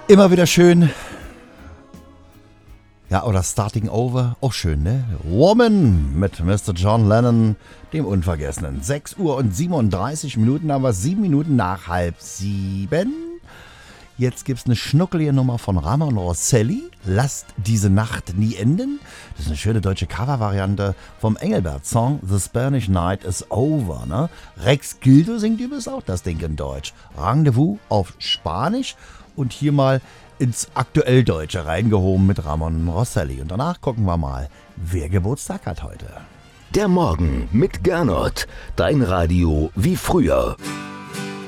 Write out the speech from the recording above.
Immer wieder schön. Ja, oder Starting Over, auch schön, ne? Woman mit Mr. John Lennon, dem Unvergessenen. 6 Uhr und 37 Minuten, aber 7 Minuten nach 6:30. Jetzt gibt's eine schnuckelige Nummer von Ramon Rosselli. Lasst diese Nacht nie enden. Das ist eine schöne deutsche Covervariante vom Engelbert-Song The Spanish Night is Over, ne? Rex Gildo singt übrigens auch das Ding in Deutsch. Rendezvous auf Spanisch und hier mal ins aktuell Deutsche reingehoben mit Ramon Rosselli. Und danach gucken wir mal, wer Geburtstag hat heute. Der Morgen mit Gernot. Dein Radio wie früher.